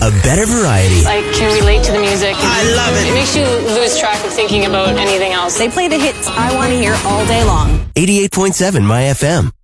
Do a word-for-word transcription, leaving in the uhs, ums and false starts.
a better variety. I can relate to the music. I love it. It makes you lose track of thinking about anything else. They play the hits I want to hear all day long. eighty-eight point seven My F M.